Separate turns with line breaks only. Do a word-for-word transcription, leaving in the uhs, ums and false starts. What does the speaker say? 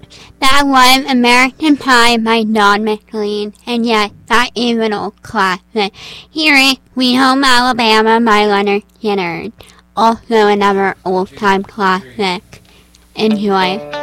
That was American Pie by Don McLean, and yes, that is an old classic. Here is Sweet Home Alabama by Leonard Skinner, also another old-time classic. Enjoy.